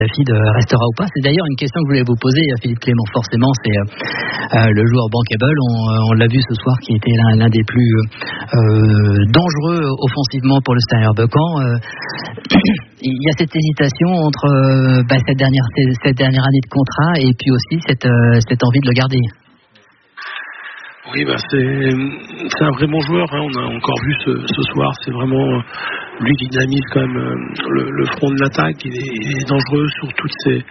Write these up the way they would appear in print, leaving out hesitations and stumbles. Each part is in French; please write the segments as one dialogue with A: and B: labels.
A: David restera ou pas. C'est d'ailleurs une question que je voulais vous poser, Philippe Clément. Forcément, c'est le joueur bankable. On l'a vu ce soir, qui était l'un des plus dangereux offensivement pour le Stade Becan. Il y a cette hésitation entre cette dernière année de contrat et puis aussi cette envie de le garder.
B: Oui, c'est un vrai bon joueur, hein. On a encore vu ce soir, c'est vraiment lui qui dynamise quand même le front de l'attaque. Il est dangereux sur toutes ses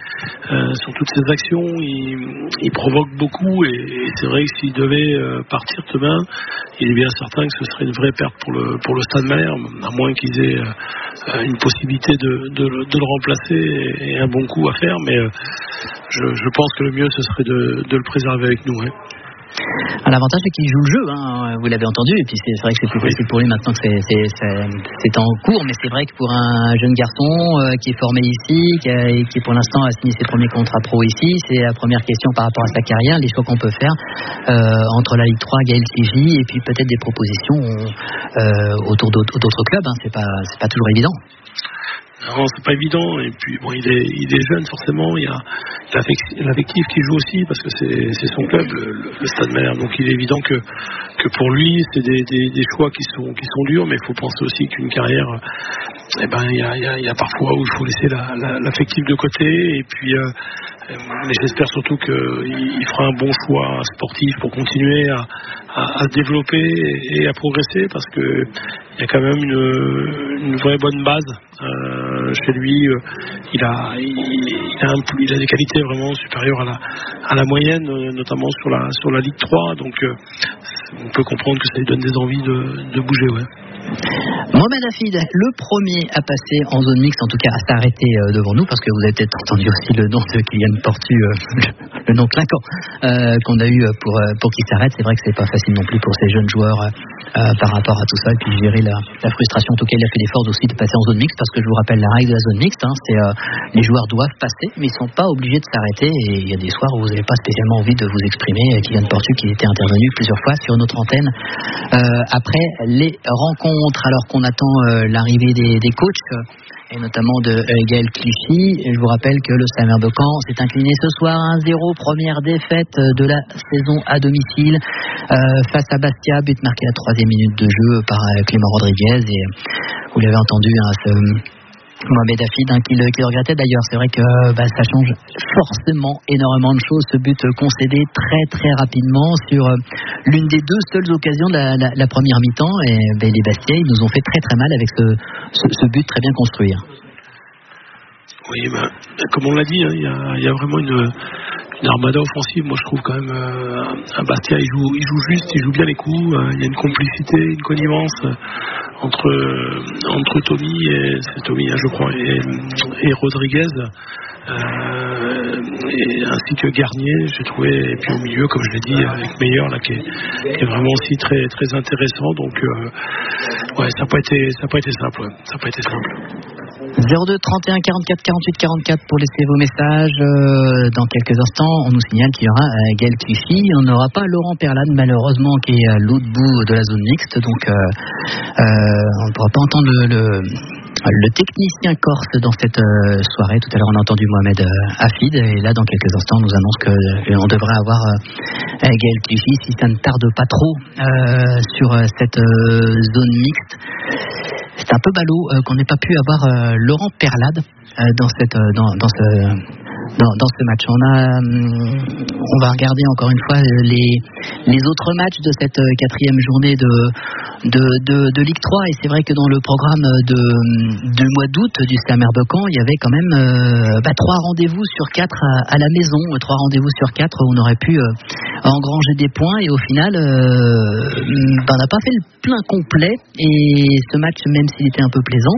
B: actions. Il provoque beaucoup et c'est vrai que s'il devait partir demain, il est bien certain que ce serait une vraie perte pour le Stade Malherbe, à moins qu'ils aient une possibilité de le remplacer et un bon coup à faire. Mais je pense que le mieux ce serait de le préserver avec nous. Ouais.
A: L'avantage c'est qu'il joue le jeu, hein, vous l'avez entendu, et puis c'est vrai que c'est plus facile pour lui maintenant que c'est en cours, mais c'est vrai que pour un jeune garçon qui est formé ici, qui pour l'instant a signé ses premiers contrats pro ici, c'est la première question par rapport à sa carrière, les choix qu'on peut faire entre la Ligue 3, Gaël Clichy, et puis peut-être des propositions autour d'autres clubs, hein, c'est pas toujours évident.
B: Non, c'est pas évident, et puis bon, il est jeune forcément, il y a l'affectif qui joue aussi parce que c'est son club, le Stade Malherbe, donc il est évident que pour lui c'est des choix qui sont durs, mais il faut penser aussi qu'une carrière, il y a parfois où il faut laisser l'affectif de côté, et puis mais j'espère surtout qu'il fera un bon choix sportif pour continuer à se développer et à progresser, parce que il y a quand même une vraie bonne base chez lui. Il a des qualités vraiment supérieures à la moyenne, notamment sur la Ligue 3, donc on peut comprendre que ça lui donne des envies de bouger. Ouais.
A: Mohamed Hafid, le premier à passer en zone mixte, en tout cas à s'arrêter devant nous, parce que vous avez peut-être entendu aussi le nom de Kylian Portu, le nom clinquant qu'on a eu pour qu'il s'arrête. C'est vrai que c'est pas facile non plus pour ces jeunes joueurs par rapport à tout ça, et puis gérer la frustration. En tout cas, il a fait l'effort aussi de passer en zone mixte, parce que je vous rappelle la règle de la zone mixte, hein, c'est les joueurs doivent passer, mais ils sont pas obligés de s'arrêter, et il y a des soirs où vous n'avez pas spécialement envie de vous exprimer. Kylian Portu qui était intervenu plusieurs fois sur notre antenne après les rencontres, alors qu'on attend l'arrivée des coachs, et notamment de Gaël Clichy. Je vous rappelle que le Stade Becan s'est incliné ce soir 1-0, première défaite de la saison à domicile face à Bastia, but marqué à la 3e minute de jeu par Clément Rodriguez, et vous l'avez entendu, Mohamed Hafid qui le regrettait d'ailleurs. C'est vrai que ça change forcément énormément de choses, ce but concédé très très rapidement sur l'une des deux seules occasions de la première mi-temps, et les Bastiais ils nous ont fait très très mal avec ce but très bien construit.
B: Oui, comme on l'a dit, il y a vraiment une armada offensive. Moi je trouve quand même à Bastia il joue juste, il joue bien les coups, il y a une complicité, une connivence entre Tommy et c'est Tommy, je crois, et Rodriguez, et ainsi que Garnier, j'ai trouvé, et puis au milieu, comme je l'ai dit, avec Meyer là, qui est vraiment aussi très très intéressant. Donc ça n'a pas été simple.
A: 02 31 44 48 44 pour laisser vos messages. Dans quelques instants, on nous signale qu'il y aura Gaël Clichy. On n'aura pas Laurent Perlade, malheureusement, qui est à l'autre bout de la zone mixte. Donc, on ne pourra pas entendre le technicien corse dans cette soirée. Tout à l'heure, on a entendu Mohamed Hafid. Et là, dans quelques instants, on nous annonce qu'on devrait avoir Gaël Clichy, si ça ne tarde pas trop, sur cette zone mixte. C'est un peu ballot qu'on n'ait pas pu avoir Laurent Perlade dans ce match. On va regarder encore une fois les autres matchs de cette 4e journée de Ligue 3, et c'est vrai que dans le programme du mois d'août du Stade Becan, il y avait quand même 3 rendez-vous sur 4 à la maison, 3 rendez-vous sur 4 où on aurait pu engranger des points, et au final on n'a pas fait le plein complet, et ce match, même s'il était un peu plaisant,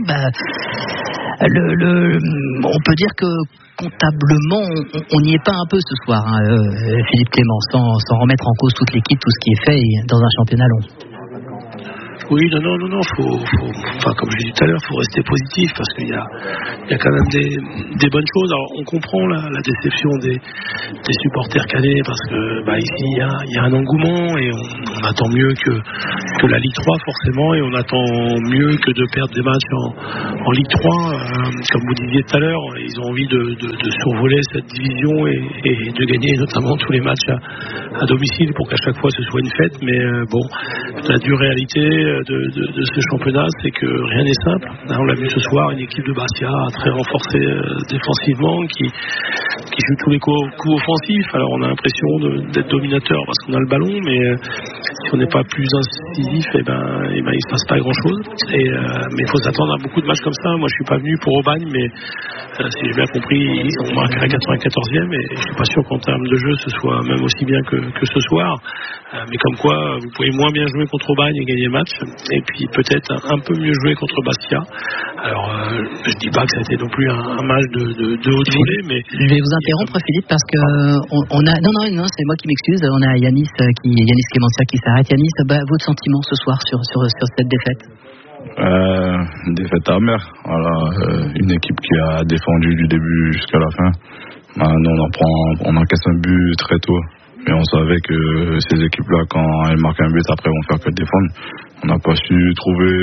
A: on peut dire que comptablement, on n'y est pas un peu ce soir, Philippe Clément, sans remettre en cause toute l'équipe, tout ce qui est fait dans un championnat long.
B: Oui, non, comme je l'ai dit tout à l'heure, faut rester positif parce qu'il y a quand même des bonnes choses. Alors, on comprend la déception des supporters canets parce que ici il y a un engouement et on attend mieux que la Ligue 3 forcément, et on attend mieux que de perdre des matchs en Ligue 3. Comme vous disiez tout à l'heure, ils ont envie de survoler cette division et de gagner notamment tous les matchs à domicile pour qu'à chaque fois ce soit une fête. Mais la dure réalité de ce championnat, c'est que rien n'est simple. On l'a vu ce soir, une équipe de Bastia très renforcée défensivement qui joue tous les coups offensifs. Alors on a l'impression d'être dominateur parce qu'on a le ballon, mais si on n'est pas plus incisif, il se passe pas grand chose. Mais il faut s'attendre à beaucoup de matchs comme ça. Moi je suis pas venu pour Aubagne, mais si j'ai bien compris, ils ont marqué à 94e et je suis pas sûr qu'en termes de jeu ce soit même aussi bien que ce soir. Mais comme quoi vous pouvez moins bien jouer contre Aubagne et gagner le match, et puis peut-être un peu mieux jouer contre Bastia. Alors je dis pas que ça a été non plus un match de haute volée, mais
A: je vais vous interrompre Philippe parce que on a non c'est moi qui m'excuse, on a Yanis Clémentia qui s'arrête. Yanis, votre sentiment ce soir sur cette défaite?
C: Une défaite amère. Voilà, une équipe qui a défendu du début jusqu'à la fin. Maintenant on encaisse un but très tôt. Mais on savait que ces équipes-là, quand elles marquent un but, après, elles vont faire que défendre. On n'a pas su trouver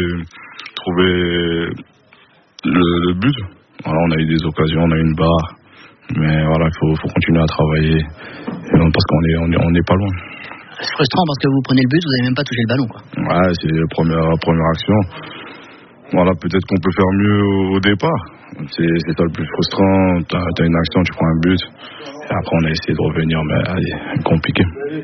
C: le but. Voilà, on a eu des occasions, on a eu une barre. Mais voilà, il faut continuer à travailler. Parce qu'on n'est pas loin.
A: C'est frustrant parce que vous prenez le but, vous n'avez même pas touché le ballon, quoi.
C: Ouais, c'est la première action. Voilà, peut-être qu'on peut faire mieux au départ. C'est ça le plus frustrant. T'as une action, tu prends un but. Et après, on a essayé de revenir, mais compliqué.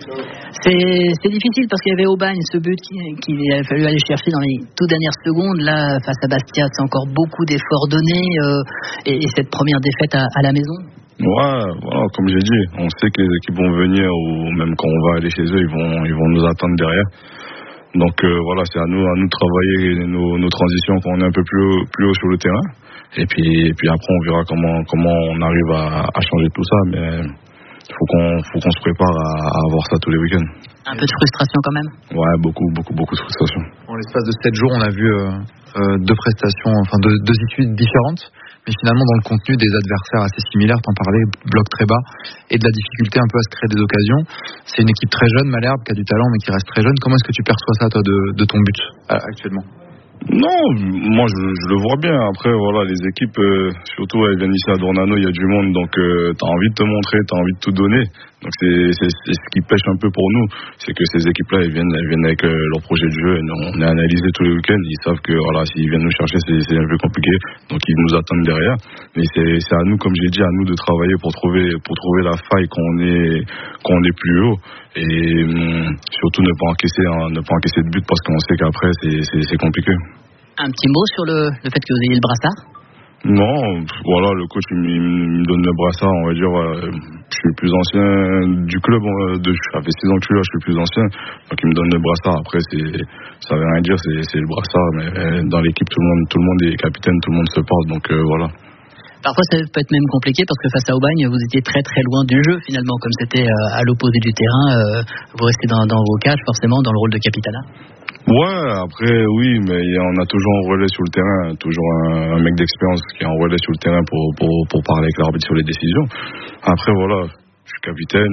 A: C'est difficile parce qu'il y avait Aubagne, ce but qu'il a fallu aller chercher dans les toutes dernières secondes. Là, face à Bastia, c'est encore beaucoup d'efforts donnés. Et cette première défaite à la maison.
C: Ouais, voilà, comme j'ai dit, on sait que les équipes vont venir, ou même quand on va aller chez eux, ils vont nous attendre derrière. Donc voilà, c'est à nous de travailler nos transitions quand on est un peu plus haut sur le terrain. Et puis après on verra comment on arrive à changer tout ça. Mais il faut qu'on se prépare à avoir ça tous les week-ends.
A: Un peu de frustration quand même.
C: Ouais, beaucoup de frustration.
D: En l'espace de 7 jours, on a vu deux prestations, enfin deux issues différentes. Mais finalement, dans le contenu, des adversaires assez similaires, t'en parlais, bloc très bas, et de la difficulté un peu à se créer des occasions. C'est une équipe très jeune, Malherbe, qui a du talent, mais qui reste très jeune. Comment est-ce que tu perçois ça, toi, de ton but actuellement?
C: Non, moi je le vois bien. Après voilà, les équipes, surtout elles viennent ici à Dornano, il y a du monde, donc t'as envie de te montrer, t'as envie de tout donner. Donc c'est ce qui pêche un peu pour nous, c'est que ces équipes-là, elles viennent avec leur projet de jeu. Et on est analysé tous les week-ends, ils savent que voilà, s'ils viennent nous chercher, c'est un peu compliqué, donc ils nous attendent derrière. Mais c'est à nous, comme j'ai dit, à nous de travailler pour trouver la faille quand on est plus haut. Et surtout ne pas encaisser de but parce qu'on sait qu'après c'est compliqué.
A: Un petit mot sur le fait que vous ayez le brassard?
C: Non, voilà, le coach il me donne le brassard, on va dire. Je suis le plus ancien du club, ça fait 6 ans que je suis là, je suis le plus ancien, donc il me donne le brassard. Après ça veut rien dire, c'est le brassard, mais dans l'équipe tout le monde est capitaine, tout le monde se parle, donc voilà.
A: Parfois ça peut être même compliqué parce que face à Aubagne vous étiez très très loin du jeu finalement, comme c'était à l'opposé du terrain, vous restez dans vos cages forcément dans le rôle de capitana.
C: Ouais, après oui, mais on a toujours un relais sur le terrain, toujours un mec d'expérience qui est en relais sur le terrain pour parler avec l'arbitre sur les décisions. Après voilà, je suis capitaine,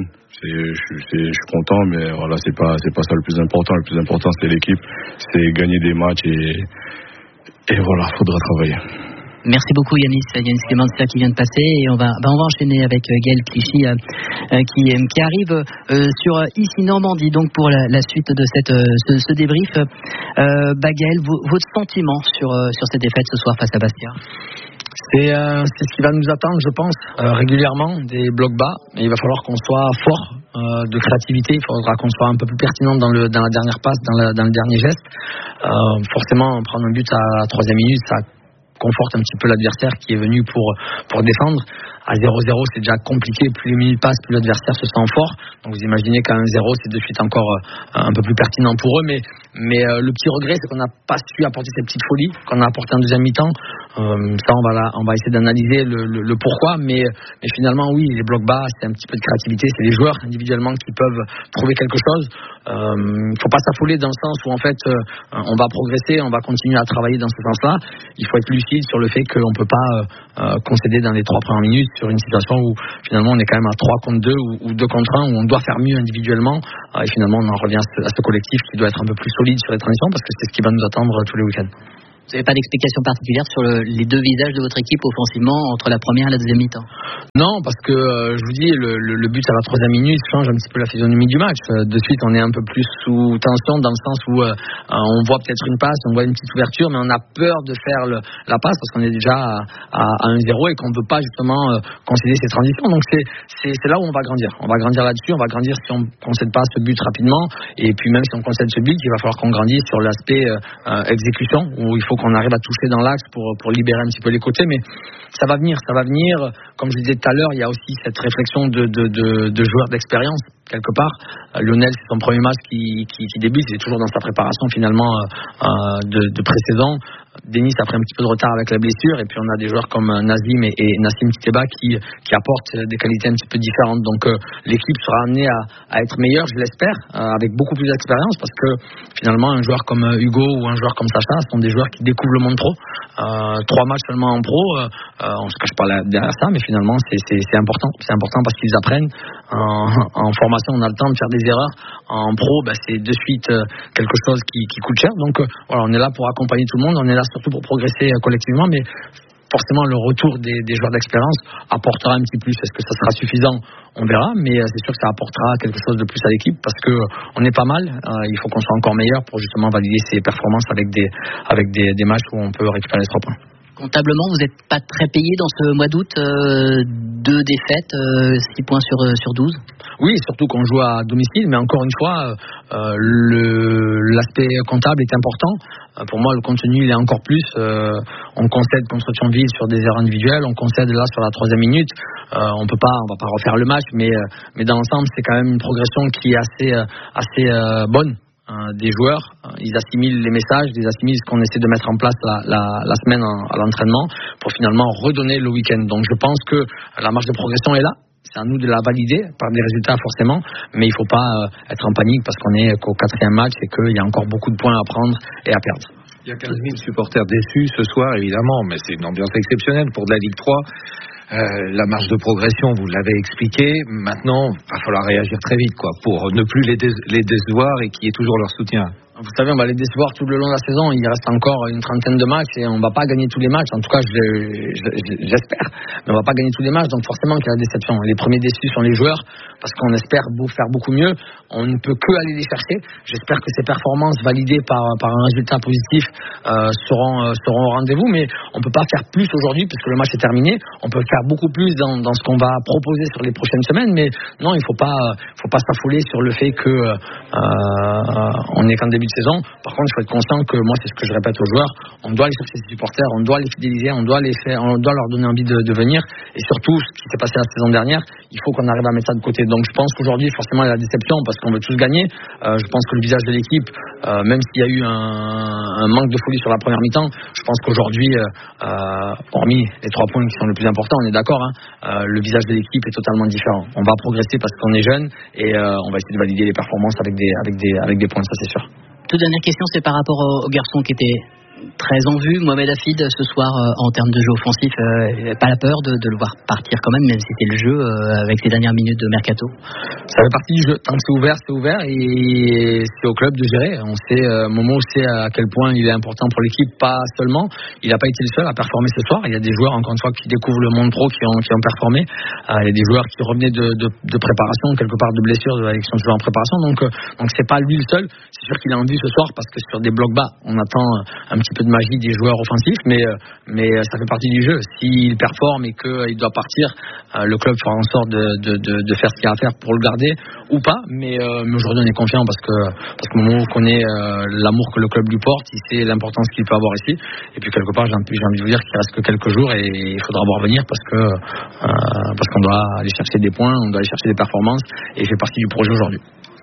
C: je suis content, mais voilà, c'est pas ça le plus important. Le plus important c'est l'équipe, c'est gagner des matchs et voilà, faudra travailler.
A: Merci beaucoup Yanis Clémentia qui vient de passer, et on va enchaîner avec Gaël Clichy qui arrive sur ici Normandie donc pour la suite de ce débrief. Gaël, votre sentiment sur cette défaite ce soir face à Bastia?
E: C'est ce qui va nous attendre, je pense, régulièrement, des blocs bas. Et il va falloir qu'on soit fort de créativité. Il faudra qu'on soit un peu plus pertinent dans la dernière passe, dans le dernier geste. Forcément, prendre un but à la 3e minute, ça conforte un petit peu l'adversaire qui est venu pour défendre. À 0-0, c'est déjà compliqué. Plus les minutes passent, plus l'adversaire se sent fort. Donc vous imaginez qu'à 1-0, c'est de suite encore un peu plus pertinent pour eux. Mais le petit regret, c'est qu'on n'a pas su apporter cette petite folie qu'on a apporté en deuxième mi-temps. Ça, on va essayer d'analyser le pourquoi, mais finalement, oui, les blocs bas, c'est un petit peu de créativité, c'est les joueurs individuellement qui peuvent trouver quelque chose. Il faut pas s'affoler dans le sens où en fait, on va progresser, on va continuer à travailler dans ce sens-là. Il faut être lucide sur le fait qu'on peut pas concéder dans les 3 premières minutes sur une situation où finalement on est quand même à 3 contre 2 ou 2 contre 1, où on doit faire mieux individuellement. Et finalement, on en revient à ce collectif qui doit être un peu plus solide sur les transitions, parce que c'est ce qui va nous attendre tous les week-ends.
A: Vous n'avez pas d'explication particulière sur les deux visages de votre équipe offensivement entre la première et la deuxième mi-temps?
E: Non, parce que je vous dis, le but à la 3e minute change un petit peu la physionomie du match. De suite, on est un peu plus sous tension dans le sens où on voit peut-être une passe, on voit une petite ouverture, mais on a peur de faire la passe parce qu'on est déjà à 1-0 et qu'on ne peut pas justement concéder ces transitions. Donc c'est là où on va grandir. On va grandir là-dessus, on va grandir si on ne concède pas ce but rapidement. Et puis même si on concède ce but, il va falloir qu'on grandisse sur l'aspect exécution, où il faut qu'on arrive à toucher dans l'axe pour libérer un petit peu les côtés, mais ça va venir. Comme je disais tout à l'heure, il y a aussi cette réflexion de joueurs d'expérience quelque part. Lionel, c'est son premier match qui débute, il est toujours dans sa préparation finalement de pré-saison. Denis a pris un petit peu de retard avec la blessure, et puis on a des joueurs comme Nazim et Nassim Kiteba qui apportent des qualités un petit peu différentes. Donc l'équipe sera amenée à être meilleure, je l'espère, avec beaucoup plus d'expérience, parce que finalement un joueur comme Hugo ou un joueur comme Sacha sont des joueurs qui découvrent le monde pro. 3 matchs seulement en pro, on se cache pas derrière ça, mais finalement c'est important. C'est important parce qu'ils apprennent. En formation, on a le temps de faire des erreurs. En pro, c'est de suite quelque chose qui coûte cher. Donc voilà, on est là pour accompagner tout le monde. On est là surtout pour progresser collectivement, mais forcément le retour des joueurs d'expérience apportera un petit plus. Est-ce que ça sera suffisant? On verra, mais c'est sûr que ça apportera quelque chose de plus à l'équipe, parce que on est pas mal. Il faut qu'on soit encore meilleur pour justement valider ses performances avec des matchs où on peut récupérer les 3 points.
A: Comptablement, vous n'êtes pas très payé dans ce mois d'août, 2 défaites, 6 points sur 12.
E: Oui, surtout qu'on joue à domicile, mais encore une fois, l'aspect comptable est important. Pour moi, le contenu, il est encore plus. On concède contre Thionville sur des erreurs individuelles, on concède là sur la 3e minute. On va pas refaire le match, mais dans l'ensemble, c'est quand même une progression qui est assez bonne. Des joueurs, ils assimilent les messages, ils assimilent ce qu'on essaie de mettre en place la semaine à l'entraînement pour finalement redonner le week-end. Donc je pense que la marge de progression est là. C'est à nous de la valider par des résultats forcément, mais il ne faut pas être en panique parce qu'on est qu'au 4e match et qu'il y a encore beaucoup de points à prendre et à perdre.
F: Il y a 15 000 supporters déçus ce soir, évidemment, mais c'est une ambiance exceptionnelle pour de la Ligue 3. La marge de progression, vous l'avez expliqué. Maintenant, il va falloir réagir très vite, pour ne plus les décevoir et qu'il y ait toujours leur soutien.
E: Vous savez, on va les décevoir tout le long de la saison. Il reste encore une 30aine de matchs et on ne va pas gagner tous les matchs. En tout cas, j'espère. Mais on ne va pas gagner tous les matchs, donc forcément qu'il y a la déception. Les premiers déçus sont les joueurs, parce qu'on espère faire beaucoup mieux. On ne peut que aller les chercher. J'espère que ces performances validées par un résultat positif seront au rendez-vous, mais on ne peut pas faire plus aujourd'hui puisque le match est terminé. On peut faire beaucoup plus dans ce qu'on va proposer sur les prochaines semaines, mais non, il ne faut pas s'affoler sur le fait que on n'est qu'en début de saison. Par contre, il faut être conscient que moi, c'est ce que je répète aux joueurs, on doit aller chercher ces supporters, on doit les fidéliser, on doit leur donner envie de venir, et surtout ce qui s'est passé la saison dernière, il faut qu'on arrive à mettre ça de côté. Donc je pense qu'aujourd'hui, forcément, il y a la déception parce qu'on veut tous gagner. Je pense que le visage de l'équipe, même s'il y a eu un manque de folie sur la première mi-temps, je pense qu'aujourd'hui, hormis les 3 points qui sont les plus importants, on est d'accord, le visage de l'équipe est totalement différent. On va progresser parce qu'on est jeune et on va essayer de valider les performances avec des points, ça c'est sûr.
A: Toute dernière question, c'est par rapport au garçon qui était très en vue, Mohamed Hafid, ce soir en termes de jeu offensif. Pas la peur de le voir partir quand même si c'était le jeu avec ces dernières minutes de mercato?
E: Ça fait partie du jeu. Tant que c'est ouvert et c'est au club de gérer. On sait, Momo sait à quel point il est important pour l'équipe, pas seulement. Il n'a pas été le seul à performer ce soir. Il y a des joueurs, encore une fois, qui découvrent le monde pro, qui ont performé. Il y a des joueurs qui revenaient de préparation, quelque part de blessure, de l'élection de joueurs en préparation. Donc c'est pas lui le seul. C'est sûr qu'il a envie ce soir parce que sur des blocs bas, on attend un petit peu de magie des joueurs offensifs, mais ça fait partie du jeu. S'il performe et qu'il doit partir, le club fera en sorte de faire ce qu'il y a à faire pour le garder ou pas, mais aujourd'hui on est confiant parce que Momo connaît l'amour que le club lui porte, il sait l'importance qu'il peut avoir ici, et puis quelque part j'ai envie de vous dire qu'il reste que quelques jours et il faudra voir venir parce qu'on doit aller chercher des points, on doit aller chercher des performances et il fait partie du projet aujourd'hui.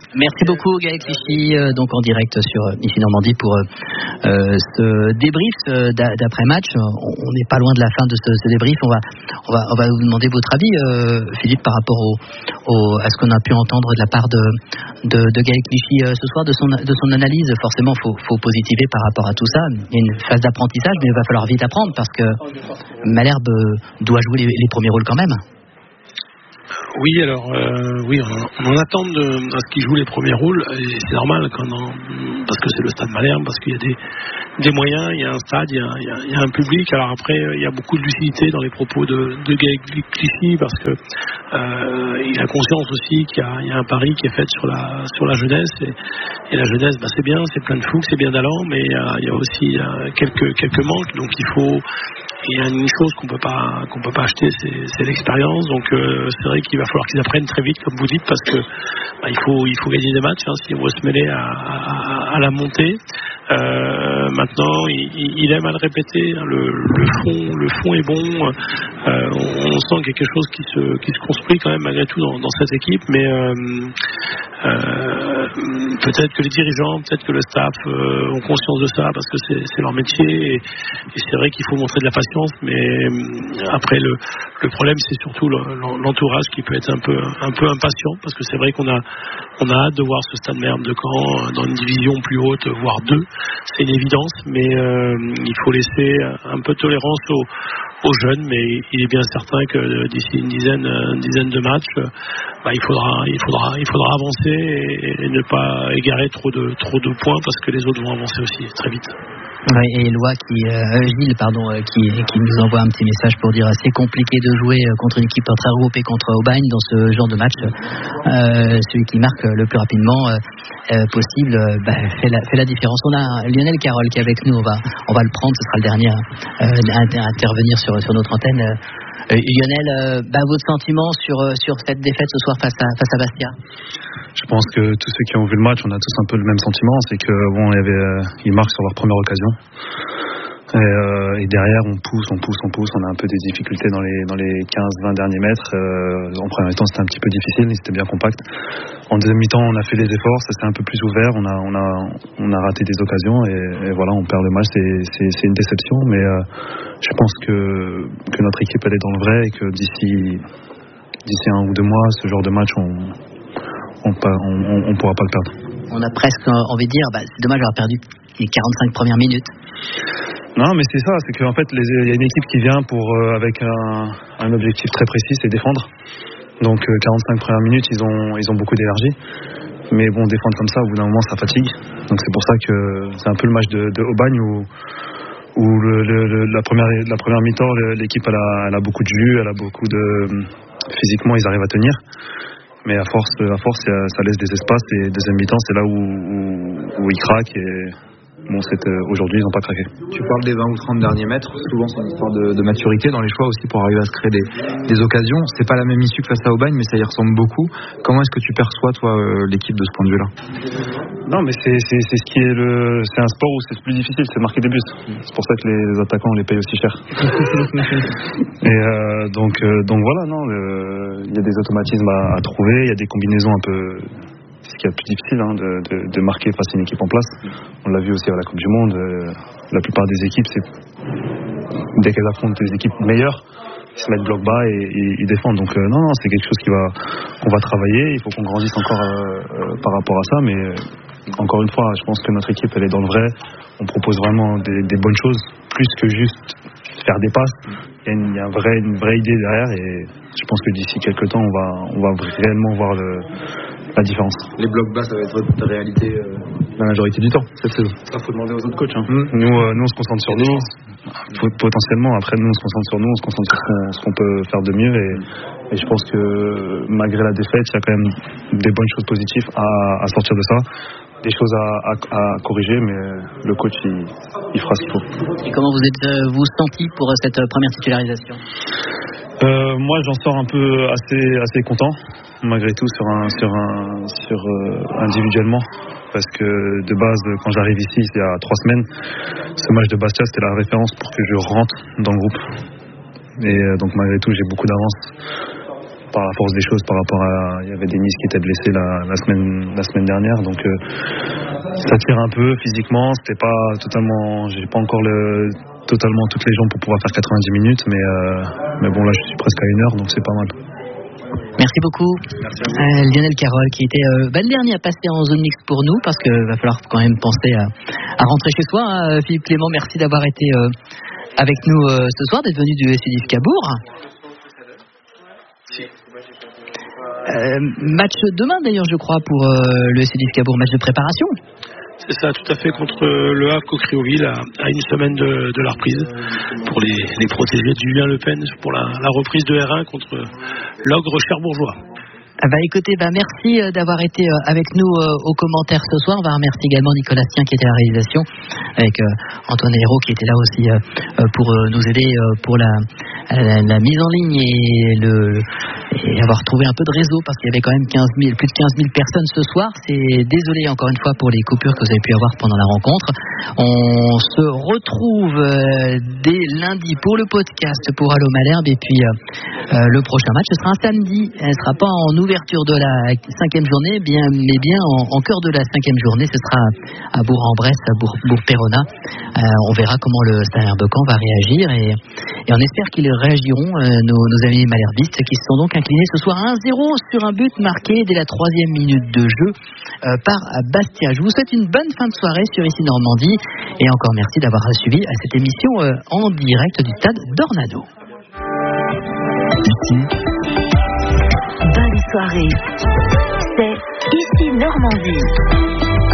A: Merci beaucoup Gaël Clichy, donc en direct sur ici Normandie pour ce débrief d'après-match. On n'est pas loin de la fin de ce débrief. On va vous demander votre avis, Philippe, par rapport à ce qu'on a pu entendre de la part de Gaël Clichy ce soir, de son analyse. Forcément, faut positiver par rapport à tout ça. Il y a une phase d'apprentissage, mais il va falloir vite apprendre parce que Malherbe doit jouer les premiers rôles quand même.
B: Oui, alors on en attend à ce qu'il joue les premiers rôles, et c'est normal parce que c'est le stade Malherbe, parce qu'il y a des moyens, il y a un stade, il y a un public. Alors après, il y a beaucoup de lucidité dans les propos de Gaël Clichy, parce que il a conscience aussi qu'il y a un pari qui est fait sur la jeunesse, et la jeunesse, c'est bien, c'est plein de fougue, c'est bien d'allant, mais il y a aussi quelques manques, donc il y a une chose qu'on peut pas acheter, c'est l'expérience. Donc c'est vrai qu'il va falloir qu'ils apprennent très vite, comme vous dites, parce que il faut gagner des matchs si on veut se mêler à la montée. Maintenant, il aime à le répéter. Le fond est bon. On sent qu'il y a quelque chose qui se construit quand même malgré tout dans cette équipe, mais peut-être que les dirigeants, peut-être que le staff ont conscience de ça, parce que c'est leur métier, et c'est vrai qu'il faut montrer de la patience, mais après le problème, c'est surtout l'entourage qui peut être un peu impatient, parce que c'est vrai qu'on a hâte de voir ce stade Malherbe de Caen dans une division plus haute, voire 2. C'est une évidence, mais il faut laisser un peu de tolérance aux jeunes, mais il est bien certain que d'ici une dizaine de matchs, il faudra avancer et ne pas égarer trop de points, parce que les autres vont avancer aussi très vite.
A: Oui, et Éloi Gilles, qui nous envoie un petit message pour dire c'est compliqué de jouer contre une équipe très regroupée contre Aubagne dans ce genre de match. Celui qui marque le plus rapidement possible fait la différence. On a Lionel Carole qui est avec nous, on va le prendre, ce sera le dernier à intervenir sur notre antenne. Lionel, votre sentiment sur cette défaite ce soir face à Bastia?
G: Je pense que tous ceux qui ont vu le match, on a tous un peu le même sentiment, c'est que ils marquent sur leur première occasion. Et derrière, on pousse, on a un peu des difficultés dans les 15-20 derniers mètres. En premier temps, c'était un petit peu difficile, c'était bien compact. En deuxième mi-temps, on a fait des efforts, ça s'est un peu plus ouvert, on a raté des occasions, et voilà, on perd le match, c'est une déception, mais je pense que notre équipe, elle est dans le vrai, et que d'ici 1 ou 2 mois, ce genre de match, on pourra pas le perdre.
A: On a presque envie de dire, c'est dommage d'avoir perdu les 45 premières minutes.
G: Non, mais c'est ça, c'est qu'en fait, il y a une équipe qui vient avec un objectif très précis, c'est défendre. Donc 45 premières minutes, ils ont beaucoup d'énergie. Mais bon, défendre comme ça, au bout d'un moment, ça fatigue. Donc c'est pour ça que c'est un peu le match de Aubagne où la première mi-temps, l'équipe elle a beaucoup de jus, elle a beaucoup de... Physiquement, ils arrivent à tenir. Mais à force, ça laisse des espaces, et deuxième mi-temps, c'est là où ils craquent, et aujourd'hui, ils n'ont pas craqué.
D: Tu parles des 20 ou 30 derniers mètres, souvent c'est une histoire de maturité dans les choix aussi pour arriver à se créer des occasions. C'est pas la même issue que face à Aubagne, mais ça y ressemble beaucoup. Comment est-ce que tu perçois, toi, l'équipe de ce point de vue-là?
G: Non, mais c'est un sport où c'est plus difficile, c'est marquer des buts. C'est pour ça que les attaquants, on les paye aussi cher. Et donc voilà, non, il y a des automatismes à trouver, il y a des combinaisons un peu... Ce qui est le plus difficile, de marquer face à une équipe en place. On l'a vu aussi à la Coupe du Monde. La plupart des équipes, dès qu'elles affrontent des équipes meilleures, ils se mettent bloc bas et ils défendent. Donc non, c'est quelque chose qu'on va travailler. Il faut qu'on grandisse encore par rapport à ça. Mais encore une fois, je pense que notre équipe, elle est dans le vrai. On propose vraiment des bonnes choses, plus que juste faire des passes. Il y a une vraie idée derrière, et je pense que d'ici quelques temps, on va réellement voir la différence.
D: Les blocs bas, ça va être votre réalité la majorité du temps cette saison.
G: Ça, faut demander aux autres coachs. Nous, on se concentre sur nous. Potentiellement, après, nous, on se concentre sur nous, on se concentre sur ce qu'on peut faire de mieux. Et je pense que malgré la défaite, il y a quand même des bonnes choses positives à sortir de ça. Des choses à corriger, mais le coach, il fera ce qu'il faut.
A: Et comment vous êtes-vous senti pour cette première titularisation?
G: Moi, j'en sors un peu assez content, malgré tout, individuellement, parce que de base, quand j'arrive ici, il y a 3 semaines, ce match de Bastia, c'était la référence pour que je rentre dans le groupe. Et donc, malgré tout, j'ai beaucoup d'avance par la force des choses par rapport à, il y avait Denis qui était blessé la semaine dernière, donc ça tire un peu physiquement. C'était pas totalement, j'ai pas encore totalement toutes les jambes pour pouvoir faire 90 minutes, mais bon, là je suis presque à 1 heure, donc c'est pas mal.
A: Merci beaucoup. Lionel Carroll, qui était le dernier à passer en zone mixte pour nous, parce qu'il va falloir quand même penser à rentrer chez soi. Hein. Philippe Clément, merci d'avoir été avec nous ce soir, d'être venu du SUDIF Cabourg. Match demain d'ailleurs, je crois, pour le SUDIF Cabourg, match de préparation.
B: C'est ça, tout à fait, contre le Havre Criouville à une semaine de la reprise, pour les protégés de Julien Le Pen pour la reprise de R1 contre l'Ogre cherbourgeois.
A: Écoutez, merci d'avoir été avec nous aux commentaires ce soir. On va remercier également Nicolas Sien qui était à la réalisation, avec Antoine Hérault qui était là aussi pour nous aider pour la mise en ligne et avoir trouvé un peu de réseau, parce qu'il y avait quand même plus de 15 000 personnes ce soir. C'est désolé encore une fois pour les coupures que vous avez pu avoir pendant la rencontre. On se retrouve dès lundi pour le podcast pour Allô Malherbe, et puis le prochain match ce sera un samedi. Elle ne sera pas en ouverture de la 5e journée, mais bien en cœur de la 5e journée. Ce sera à Bourg-en-Bresse, à Bourg-Perona. On verra comment le Stade Malherbe va réagir, et on espère qu'ils réagiront, nos amis malherbistes, qui se sont donc inclinés ce soir 1-0 sur un but marqué dès la 3e minute de jeu par Bastia. Je vous souhaite une bonne fin de soirée sur Ici Normandie, et encore merci d'avoir suivi cette émission en direct du stade d'Ornano.
H: Bonne soirée, c'est Ici Normandie.